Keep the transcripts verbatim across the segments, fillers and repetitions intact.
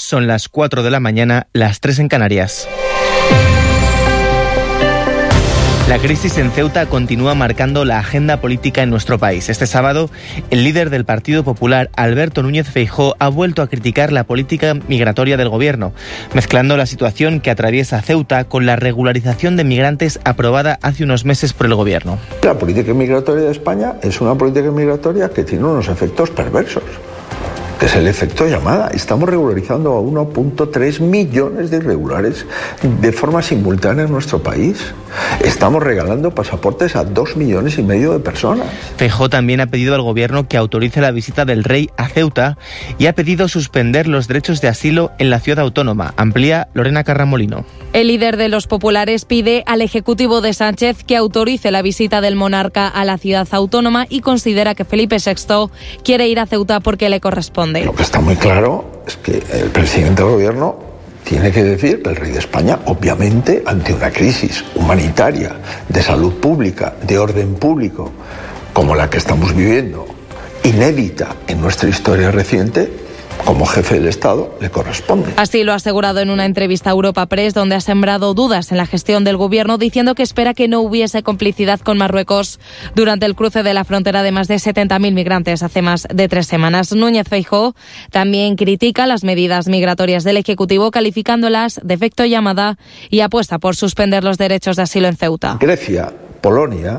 son las cuatro de la mañana, las tres en Canarias. La crisis en Ceuta continúa marcando la agenda política en nuestro país. Este sábado, el líder del Partido Popular, Alberto Núñez Feijóo, ha vuelto a criticar la política migratoria del gobierno, mezclando la situación que atraviesa Ceuta con la regularización de migrantes aprobada hace unos meses por el gobierno. La política migratoria de España es una política migratoria que tiene unos efectos perversos, que es el efecto llamada. Estamos regularizando a uno punto tres millones de irregulares de forma simultánea en nuestro país. Estamos regalando pasaportes a dos millones y medio de personas. Feijóo también ha pedido al gobierno que autorice la visita del rey a Ceuta y ha pedido suspender los derechos de asilo en la ciudad autónoma. Amplía Lorena Carramolino. El líder de los populares pide al Ejecutivo de Sánchez que autorice la visita del monarca a la ciudad autónoma y considera que Felipe sexto quiere ir a Ceuta porque le corresponde. Lo que está muy claro es que el presidente del gobierno tiene que decir que el rey de España, obviamente, ante una crisis humanitaria, de salud pública, de orden público, como la que estamos viviendo, inédita en nuestra historia reciente, como jefe del Estado, le corresponde. Así lo ha asegurado en una entrevista a Europa Press, donde ha sembrado dudas en la gestión del gobierno, diciendo que espera que no hubiese complicidad con Marruecos durante el cruce de la frontera de más de setenta mil migrantes hace más de tres semanas. Núñez Feijóo también critica las medidas migratorias del Ejecutivo, calificándolas de efecto llamada, y apuesta por suspender los derechos de asilo en Ceuta. Grecia, Polonia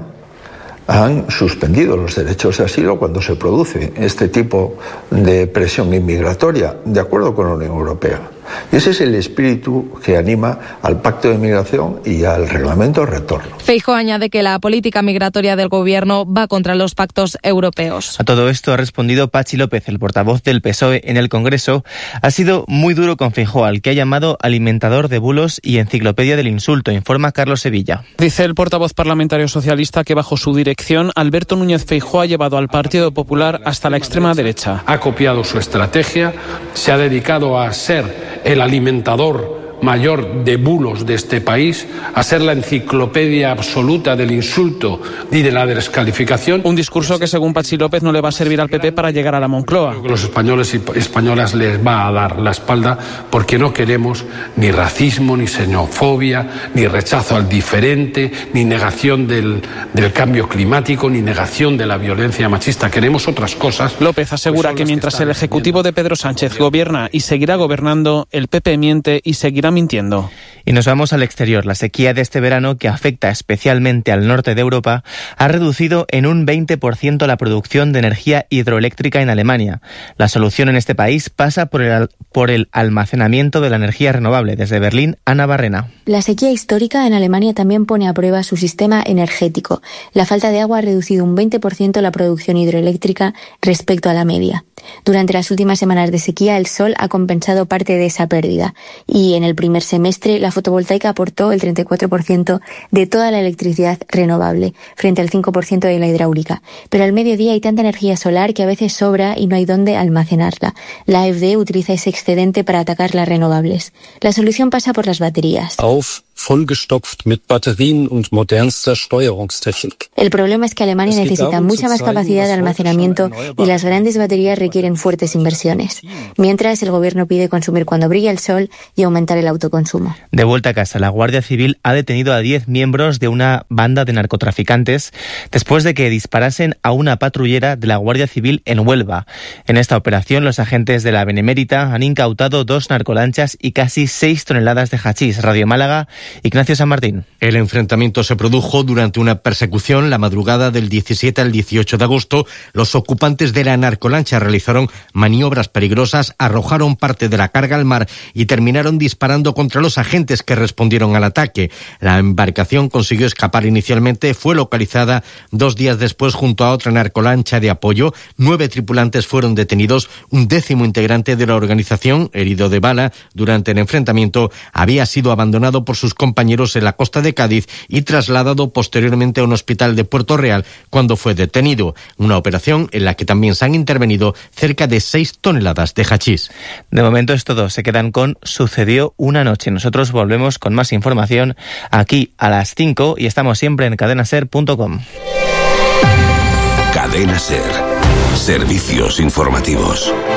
han suspendido los derechos de asilo cuando se produce este tipo de presión inmigratoria, de acuerdo con la Unión Europea. Y ese es el espíritu que anima al Pacto de Migración y al Reglamento de Retorno. Feijóo añade que la política migratoria del gobierno va contra los pactos europeos. A todo esto ha respondido Patxi López, el portavoz del P S O E en el Congreso. Ha sido muy duro con Feijóo, al que ha llamado alimentador de bulos y enciclopedia del insulto, informa Carlos Sevilla. Dice el portavoz parlamentario socialista que bajo su dirección, Alberto Núñez Feijóo ha llevado al Partido Popular hasta la extrema derecha. Ha copiado su estrategia, se ha dedicado a ser el alimentador mayor de bulos de este país, a ser la enciclopedia absoluta del insulto y de la descalificación. Un discurso que, según Patxi López, no le va a servir al P P para llegar a la Moncloa. Creo que los españoles y españolas les va a dar la espalda porque no queremos ni racismo, ni xenofobia, ni rechazo al diferente, ni negación del, del cambio climático, ni negación de la violencia machista. Queremos otras cosas. López asegura pues que mientras que el Ejecutivo de Pedro Sánchez gobierna y seguirá gobernando, el P P miente y seguirá mintiendo. Y nos vamos al exterior. La sequía de este verano, que afecta especialmente al norte de Europa, ha reducido en un veinte por ciento la producción de energía hidroeléctrica en Alemania. La solución en este país pasa por el, por el almacenamiento de la energía renovable. Desde Berlín, Ana Barrena. La sequía histórica en Alemania también pone a prueba su sistema energético. La falta de agua ha reducido un veinte por ciento la producción hidroeléctrica respecto a la media. Durante las últimas semanas de sequía, el sol ha compensado parte de esa pérdida, y en el primer semestre la fotovoltaica aportó el treinta y cuatro por ciento de toda la electricidad renovable, frente al cinco por ciento de la hidráulica. Pero al mediodía hay tanta energía solar que a veces sobra y no hay dónde almacenarla. La A F D utiliza ese excedente para atacar las renovables. La solución pasa por las baterías. Auf, vollgestopft mit Batterien und modernster Steuerungstechnik. El problema es que Alemania necesita mucha más capacidad de almacenamiento y las grandes baterías requieren fuertes inversiones. Mientras, el gobierno pide consumir cuando brilla el sol y aumentar el autoconsumo. De vuelta a casa, la Guardia Civil ha detenido a diez miembros de una banda de narcotraficantes después de que disparasen a una patrullera de la Guardia Civil en Huelva. En esta operación, los agentes de la Benemérita han incautado dos narcolanchas y casi seis toneladas de hachís. Radio Málaga, Ignacio San Martín. El enfrentamiento se produjo durante una persecución la madrugada del diecisiete al dieciocho de agosto. Los ocupantes de la narcolancha realizaron maniobras peligrosas, arrojaron parte de la carga al mar y terminaron disparando contra los agentes que respondieron al ataque. La embarcación consiguió escapar inicialmente, fue localizada dos días después junto a otra narcolancha de apoyo. Nueve tripulantes fueron detenidos, un décimo integrante de la organización, herido de bala durante el enfrentamiento, había sido abandonado por sus compañeros en la costa de Cádiz y trasladado posteriormente a un hospital de Puerto Real cuando fue detenido. Una operación en la que también se han intervenido cerca de seis toneladas de hachís. De momento es todo. Se quedan con Sucedió una noche. Nosotros volvemos con más información aquí a las cinco y estamos siempre en cadena ser punto com. Cadena Ser. Servicios informativos.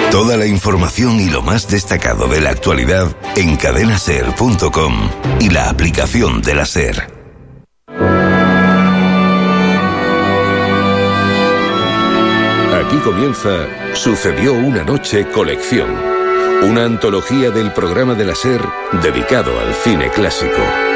Toda la información y lo más destacado de la actualidad en cadena ser punto com y la aplicación de la SER. Aquí comienza Sucedió una noche colección, una antología del programa de la SER dedicado al cine clásico.